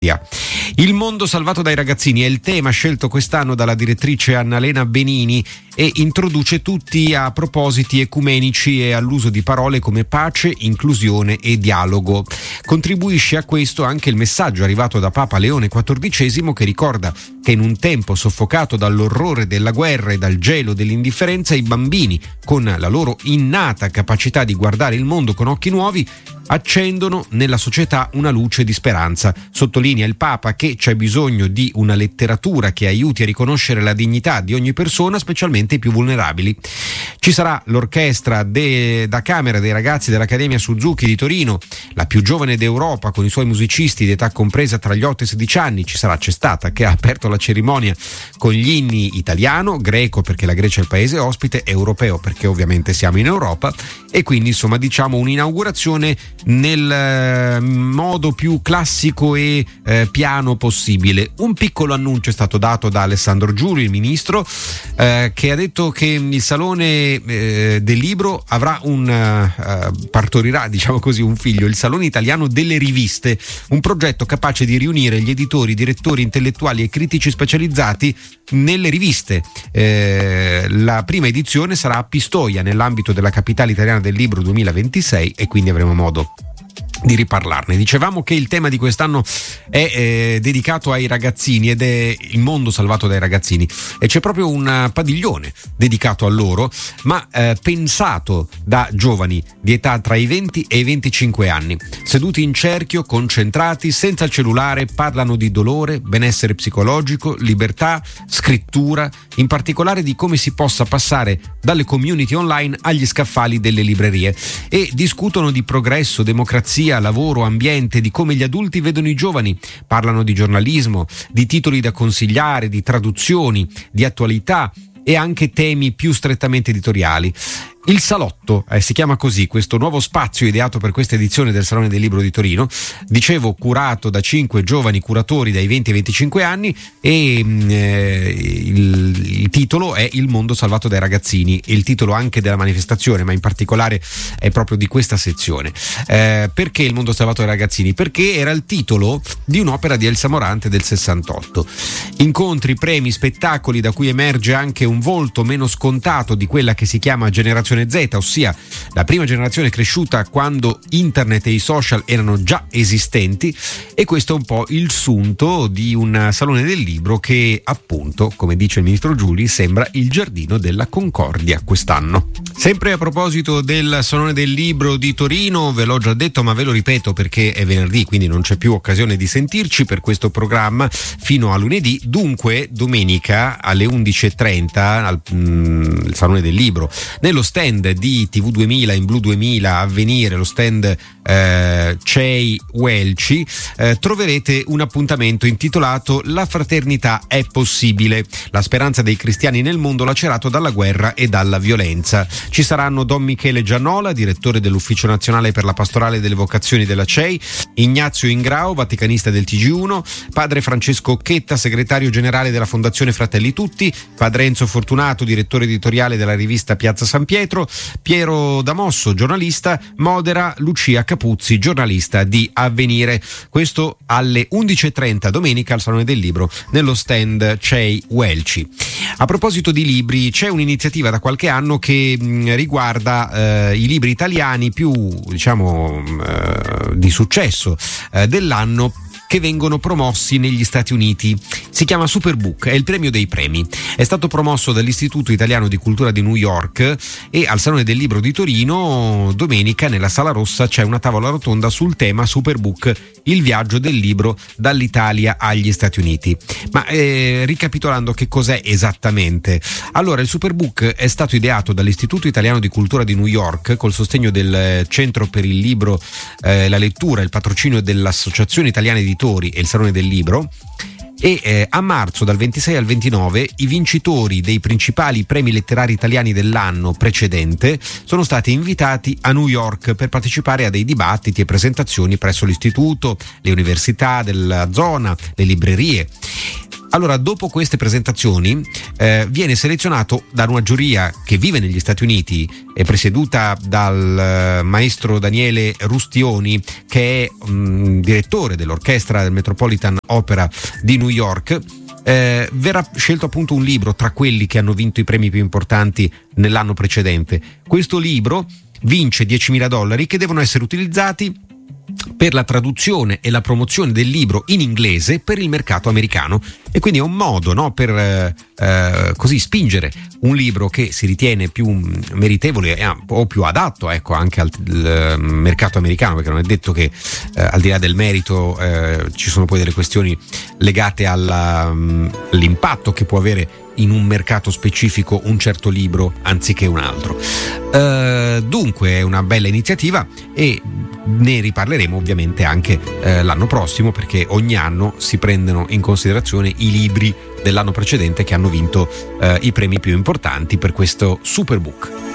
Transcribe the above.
Il mondo salvato dai ragazzini è il tema scelto quest'anno dalla direttrice Annalena Benini e introduce tutti a propositi ecumenici e all'uso di parole come pace, inclusione e dialogo. Contribuisce a questo anche il messaggio arrivato da Papa Leone XIV, che ricorda che in un tempo soffocato dall'orrore della guerra e dal gelo dell'indifferenza, i bambini, con la loro innata capacità di guardare il mondo con occhi nuovi, accendono nella società una luce di speranza. Sottolinea il Papa che c'è bisogno di una letteratura che aiuti a riconoscere la dignità di ogni persona, specialmente i più vulnerabili. Ci sarà l'orchestra da camera dei ragazzi dell'Accademia Suzuki di Torino, la più giovane d'Europa, con i suoi musicisti di età compresa tra gli 8 e i 16 anni. C'è stata che ha aperto la cerimonia con gli inni italiano, greco perché la Grecia è il paese ospite, europeo perché ovviamente siamo in Europa, e quindi insomma diciamo un'inaugurazione nel modo più classico e piano possibile. Un piccolo annuncio è stato dato da Alessandro Giuli, il ministro, che ha detto che il Salone del Libro avrà partorirà, diciamo così, un figlio, il Salone Italiano delle Riviste, un progetto capace di riunire gli editori, direttori intellettuali e critici specializzati nelle riviste. La prima edizione sarà a Pistoia, nell'ambito della Capitale Italiana del Libro 2026, e quindi avremo modo di riparlarne. Dicevamo che il tema di quest'anno è dedicato ai ragazzini ed è il mondo salvato dai ragazzini, e c'è proprio un padiglione dedicato a loro, ma pensato da giovani di età tra i 20 e i 25 anni, seduti in cerchio, concentrati, senza il cellulare, parlano di dolore, benessere psicologico, libertà, scrittura, in particolare di come si possa passare dalle community online agli scaffali delle librerie, e discutono di progresso, democrazia, lavoro, ambiente, di come gli adulti vedono i giovani. Parlano di giornalismo, di titoli da consigliare, di traduzioni, di attualità e anche temi più strettamente editoriali. Il Salotto, si chiama così questo nuovo spazio ideato per questa edizione del Salone del Libro di Torino, dicevo curato da 5 giovani curatori dai 20 ai 25 anni, e il titolo è Il mondo salvato dai ragazzini, il titolo anche della manifestazione, ma in particolare è proprio di questa sezione. Perché il mondo salvato dai ragazzini? Perché era il titolo di un'opera di Elsa Morante del 68. Incontri, premi, spettacoli da cui emerge anche un volto meno scontato di quella che si chiama generazione Z, ossia la prima generazione cresciuta quando internet e i social erano già esistenti, e questo è un po' il sunto di un Salone del Libro che, appunto, come dice il ministro Giuli, sembra il giardino della concordia quest'anno. Sempre a proposito del Salone del Libro di Torino, ve l'ho già detto ma ve lo ripeto perché è venerdì, quindi non c'è più occasione di sentirci per questo programma fino a lunedì. Dunque domenica alle 11:30 al Salone del Libro, nello stand di TV 2000 in Blu 2000 Avvenire, lo stand CEI Welci, troverete un appuntamento intitolato La fraternità è possibile, la speranza dei cristiani nel mondo lacerato dalla guerra e dalla violenza. Ci saranno Don Michele Giannola, direttore dell'Ufficio Nazionale per la Pastorale delle Vocazioni della CEI, Ignazio Ingrao, vaticanista del TG1, padre Francesco Occhetta, segretario generale della Fondazione Fratelli Tutti, padre Enzo Fortunato, direttore editoriale della rivista Piazza San Pietro, Piero Damosso, giornalista, modera Lucia Capuzzi, giornalista di Avvenire. Questo alle 11:30 domenica al Salone del Libro nello stand CEI Welci. A proposito di libri, c'è un'iniziativa da qualche anno che riguarda i libri italiani più di successo dell'anno, che vengono promossi negli Stati Uniti. Si chiama Superbook, è il premio dei premi. È stato promosso dall'Istituto Italiano di Cultura di New York, e al Salone del Libro di Torino domenica nella Sala Rossa c'è una tavola rotonda sul tema Superbook, il viaggio del libro dall'Italia agli Stati Uniti. Ma ricapitolando, che cos'è esattamente? Allora, il Superbook è stato ideato dall'Istituto Italiano di Cultura di New York col sostegno del Centro per il Libro, la Lettura, il patrocinio dell'Associazione Italiana Editori e il Salone del Libro, e a marzo, dal 26 al 29, i vincitori dei principali premi letterari italiani dell'anno precedente sono stati invitati a New York per partecipare a dei dibattiti e presentazioni presso l'istituto, le università della zona, le librerie. Allora, dopo queste presentazioni viene selezionato da una giuria che vive negli Stati Uniti, è presieduta dal maestro Daniele Rustioni, che è direttore dell'orchestra del Metropolitan Opera di New York. Verrà scelto appunto un libro tra quelli che hanno vinto i premi più importanti nell'anno precedente. Questo libro vince $10.000 che devono essere utilizzati per la traduzione e la promozione del libro in inglese per il mercato americano, e quindi è un modo, no, per così spingere un libro che si ritiene più meritevole o più adatto, ecco, anche al mercato americano, perché non è detto che al di là del merito ci sono poi delle questioni legate all'impatto che può avere in un mercato specifico un certo libro anziché un altro. Dunque è una bella iniziativa e ne riparleremo ovviamente anche l'anno prossimo, perché ogni anno si prendono in considerazione i libri dell'anno precedente che hanno vinto i premi più importanti per questo Superbook.